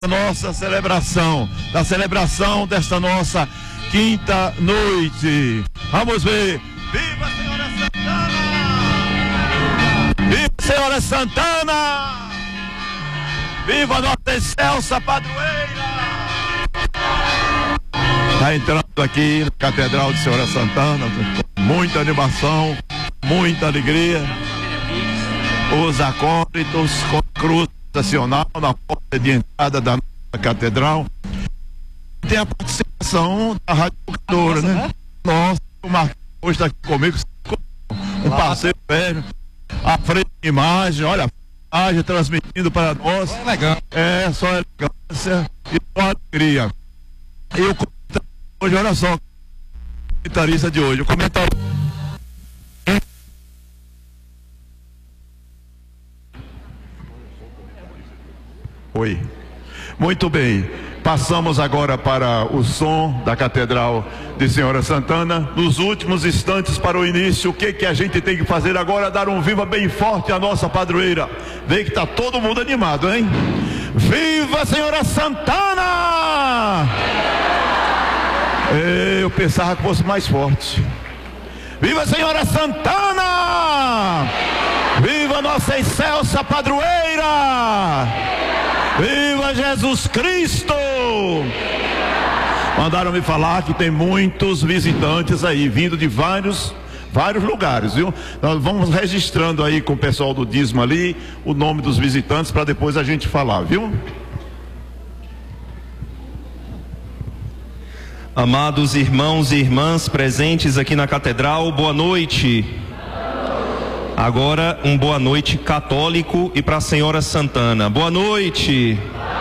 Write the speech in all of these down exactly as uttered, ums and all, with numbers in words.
nossa celebração, da celebração desta nossa quinta noite. Vamos ver. Viva a Senhora Santana! Viva a Senhora Santana! Viva a nossa excelsa padroeira! Está entrando aqui na Catedral de Senhora Santana, com muita animação, muita alegria. Os acólitos com a cruz nacional na porta de entrada da nossa catedral. Tem a participação da Rádio Educadora, né? né? Nossa, o Marcos hoje está aqui comigo, um parceiro velho, à frente de imagem, olha a imagem transmitindo para nós. Só elegância. É, só elegância e só alegria. E o comentário hoje, olha só, o comentarista de hoje, o comentário. Oi. Muito bem. Passamos agora para o som da Catedral de Senhora Santana. Nos últimos instantes para o início, o que que a gente tem que fazer agora? Dar um viva bem forte à nossa padroeira. Vê que está todo mundo animado, hein? Viva a Senhora Santana! Eu pensava que fosse mais forte. Viva a Senhora Santana! Viva a nossa excelsa padroeira! Viva Jesus Cristo! Mandaram me falar que tem muitos visitantes aí, vindo de vários, vários lugares, viu? Nós vamos registrando aí com o pessoal do dízimo ali, o nome dos visitantes, para depois a gente falar, viu? Amados irmãos e irmãs presentes aqui na Catedral, boa noite. Agora um boa noite católico e para a Senhora Santana. Boa noite.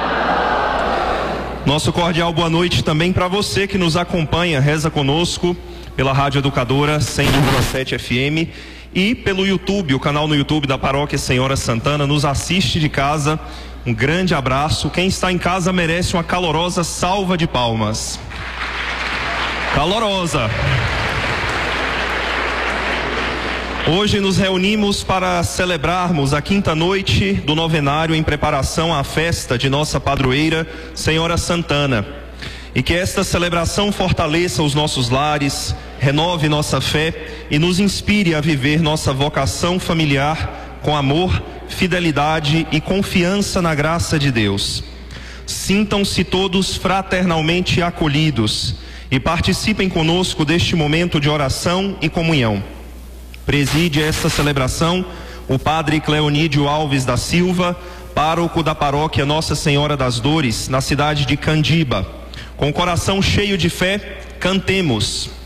Nosso cordial boa noite também para você que nos acompanha, reza conosco pela Rádio Educadora cem vírgula sete F M e pelo YouTube, o canal no YouTube da Paróquia Senhora Santana. Nos assiste de casa. Um grande abraço. Quem está em casa merece uma calorosa salva de palmas. Calorosa. Hoje nos reunimos para celebrarmos a quinta noite do novenário em preparação à festa de nossa padroeira, Senhora Santana. E que esta celebração fortaleça os nossos lares, renove nossa fé e nos inspire a viver nossa vocação familiar com amor, fidelidade e confiança na graça de Deus. Sintam-se todos fraternalmente acolhidos e participem conosco deste momento de oração e comunhão. Preside esta celebração o padre Cleonídio Alves da Silva, pároco da paróquia Nossa Senhora das Dores, na cidade de Candiba. Com o coração cheio de fé, cantemos.